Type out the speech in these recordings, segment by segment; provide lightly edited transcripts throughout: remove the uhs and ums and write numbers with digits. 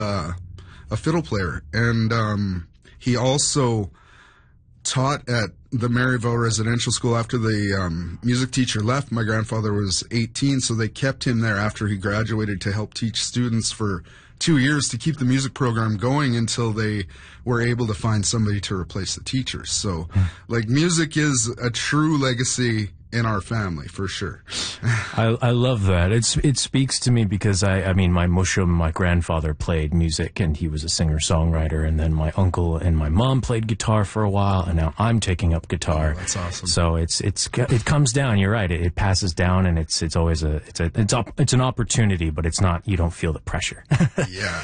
a fiddle player, and he also taught at the Maryville Residential School after the music teacher left. My grandfather was 18, so they kept him there after he graduated to help teach students for 2 years to keep the music program going until they were able to find somebody to replace the teachers. So, like, music is a true legacy in our family, for sure. I love that. It speaks to me because I mean, my mushum, my grandfather played music and he was a singer-songwriter, and then my uncle and my mom played guitar for a while, and now I'm taking up guitar. Oh, that's awesome. So it comes down. You're right. It passes down, and it's always it's an opportunity, but it's not. You don't feel the pressure. Yeah.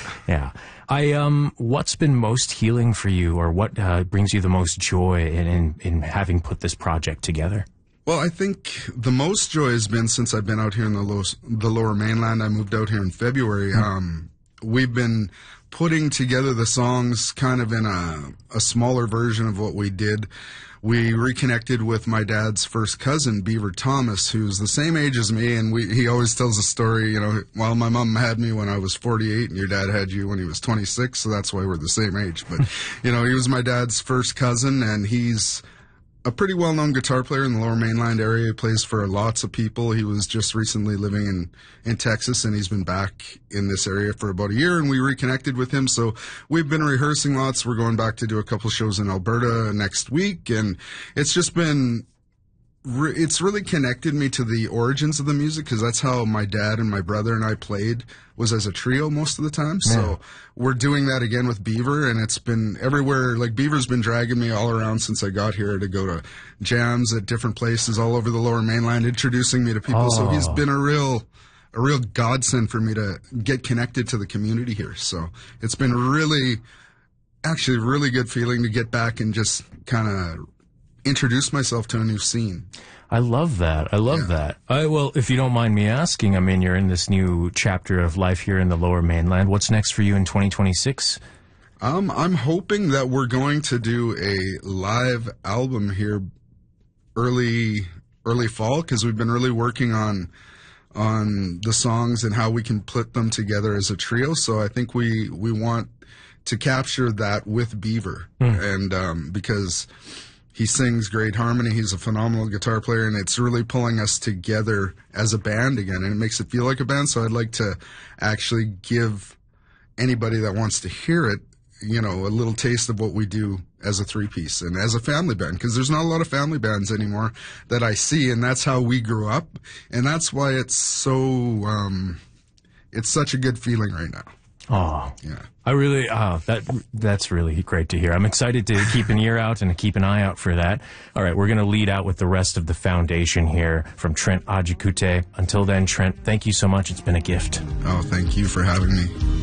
Yeah. What's been most healing for you, or what brings you the most joy in having put this project together? Well, I think the most joy has been since I've been out here in the Lower Mainland. I moved out here in February. We've been putting together the songs kind of in a smaller version of what we did. We reconnected with my dad's first cousin, Beaver Thomas, who's the same age as me, and he always tells a story, you know, well, my mom had me when I was 48 and your dad had you when he was 26, so that's why we're the same age. But, you know, he was my dad's first cousin, and he's a pretty well-known guitar player in the Lower Mainland area. He plays for lots of people. He was just recently living in Texas, and he's been back in this area for about a year, and we reconnected with him. So we've been rehearsing lots. We're going back to do a couple shows in Alberta next week, and it's just been it's really connected me to the origins of the music, because that's how my dad and my brother and I played, was as a trio most of the time. Yeah. So we're doing that again with Beaver, and it's been everywhere. Like, Beaver's been dragging me all around since I got here to go to jams at different places all over the Lower Mainland, introducing me to people. So he's been a real godsend for me to get connected to the community here. So it's been really good feeling to get back and just kind of introduce myself to a new scene. I love that. I love that. Well, if you don't mind me asking, I mean, you're in this new chapter of life here in the Lower Mainland. What's next for you in 2026? I'm hoping that we're going to do a live album here early fall, because we've been really working on the songs and how we can put them together as a trio. So I think we want to capture that with Beaver, and because he sings great harmony. He's a phenomenal guitar player, and it's really pulling us together as a band again, and it makes it feel like a band. So I'd like to actually give anybody that wants to hear it, you know, a little taste of what we do as a three-piece and as a family band, because there's not a lot of family bands anymore that I see, and that's how we grew up, and that's why it's so it's such a good feeling right now. Oh, yeah. That's really great to hear. I'm excited to keep an ear out and to keep an eye out for that. All right, we're going to lead out with the rest of the foundation here from Trent Ajikute. Until then, Trent, thank you so much. It's been a gift. Oh, thank you for having me.